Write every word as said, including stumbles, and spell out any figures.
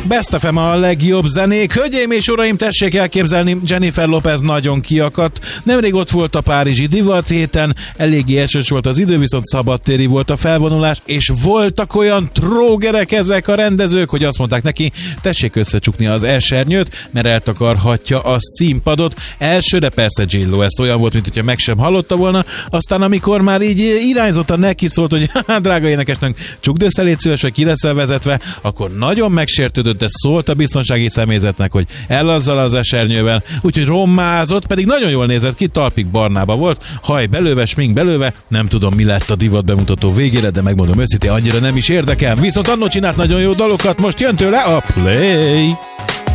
Best ef em a legjobb zenék. Hölgyeim és uraim, tessék elképzelni, Jennifer Lopez nagyon kiakadt. Nemrég ott volt a párizsi divat héten, eléggé esős volt az idő, viszont szabadtéri volt a felvonulás, és voltak olyan trógerek ezek a rendezők, hogy azt mondták neki, tessék összecsukni az esernyőt, mert eltakarhatja a színpadot. Elsőre persze J-Lo, ezt olyan volt, mint hogyha meg sem hallotta volna, aztán amikor már így irányzottan neki szólt, hogy drága énekesnünk, csukd össze, légy szíves, vagy ki leszel vezetve, akkor nagyon megsértődött, de szólt a biztonsági személyzetnek, hogy el azzal az esernyővel, úgyhogy rommázott, pedig nagyon jól nézett ki, talpig barnába volt, haj belőve, smink belőve, nem tudom, mi lett a divat bemutató végére, de megmondom őszintén, annyira nem is érdekel, viszont annó csinált nagyon jó dalokat, most jön tőle a Play!